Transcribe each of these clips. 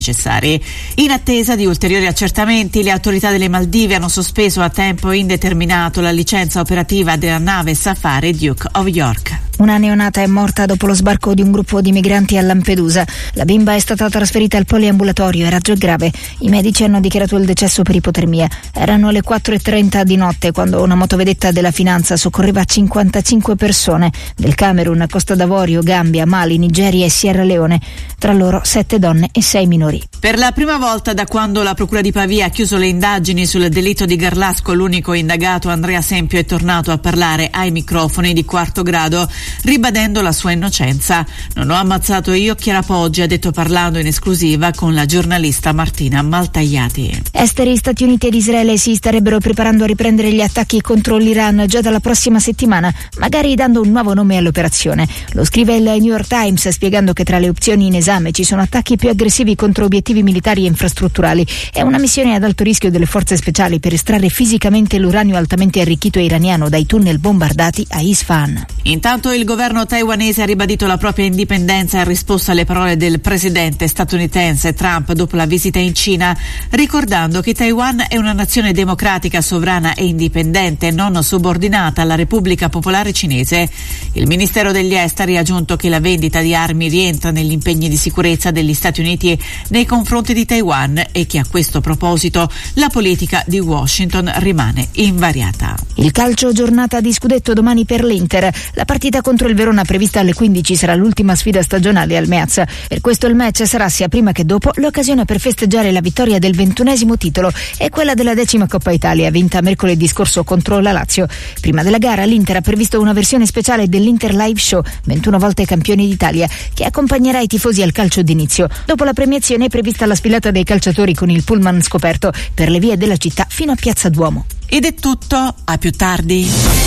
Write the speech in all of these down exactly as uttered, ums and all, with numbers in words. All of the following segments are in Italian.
necessari. In attesa di ulteriori accertamenti, le autorità delle Maldive hanno sospeso a tempo indeterminato la licenza operativa della nave Safari Duke of York. Una neonata è morta dopo lo sbarco di un gruppo di migranti a Lampedusa. La bimba è stata trasferita al poliambulatorio, era già grave. I medici hanno dichiarato il decesso per ipotermia. Erano le quattro e trenta di notte quando una motovedetta della Finanza soccorreva cinquantacinque persone del Camerun, Costa d'Avorio, Gambia, Mali, Nigeria e Sierra Leone. Tra loro sette donne e sei minori. Per la prima volta da quando la Procura di Pavia ha chiuso le indagini sul delitto di Garlasco, l'unico indagato, Andrea Sempio, è tornato a parlare ai microfoni di Quarto Grado, ribadendo la sua innocenza. Non ho ammazzato io Chiara Poggi, ha detto parlando in esclusiva con la giornalista Martina Maltagliati. Esteri, Stati Uniti ed Israele si starebbero preparando a riprendere gli attacchi contro l'Iran già dalla prossima settimana, magari dando un nuovo nome all'operazione. Lo scrive il New York Times, spiegando che tra le opzioni in esame ci sono attacchi più aggressivi contro obiettivi militari e infrastrutturali e una missione ad alto rischio delle forze speciali per estrarre fisicamente l'uranio altamente arricchito iraniano dai tunnel bombardati a Isfahan. Intanto il governo taiwanese ha ribadito la propria indipendenza in risposta alle parole del presidente statunitense Trump dopo la visita in Cina, ricordando che Taiwan è una nazione democratica, sovrana e indipendente, non subordinata alla Repubblica Popolare Cinese. Il Ministero degli Esteri ha aggiunto che la vendita di armi rientra negli impegni di sicurezza degli Stati Uniti nei confronti di Taiwan e che a questo proposito la politica di Washington rimane invariata. Il calcio, giornata di scudetto domani per l'Inter. La partita contro il Verona prevista alle quindici sarà l'ultima sfida stagionale al Meazza. Per questo il match sarà sia prima che dopo l'occasione per festeggiare la vittoria del ventunesimo titolo e quella della decima Coppa Italia vinta mercoledì scorso contro la Lazio. Prima della gara l'Inter ha previsto una versione speciale dell'Inter Live Show, ventuno volte campioni d'Italia, che accompagnerà i tifosi al calcio d'inizio. Dopo la premiazione è prevista la sfilata dei calciatori con il pullman scoperto per le vie della città fino a Piazza Duomo. Ed è tutto, a più tardi.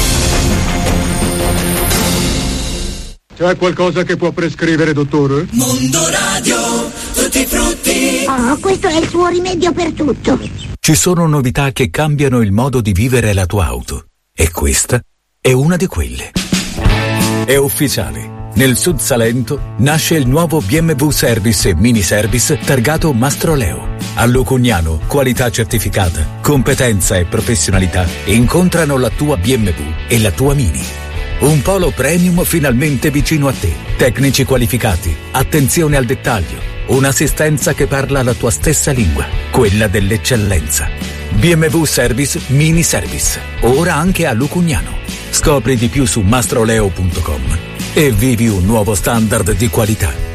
C'è qualcosa che può prescrivere, dottore? Mondo Radio, tutti i frutti. Oh, questo è il suo rimedio per tutto. Ci sono novità che cambiano il modo di vivere la tua auto. E questa è una di quelle. È ufficiale. Nel Sud Salento nasce il nuovo B M W Service e Mini Service targato Mastroleo. A Lucugnano, qualità certificata, competenza e professionalità incontrano la tua B M W e la tua Mini. Un polo premium finalmente vicino a te. Tecnici qualificati, attenzione al dettaglio, un'assistenza che parla la tua stessa lingua, quella dell'eccellenza. B M W Service Mini Service, ora anche a Lucugnano. Scopri di più su mastroleo punto com e vivi un nuovo standard di qualità.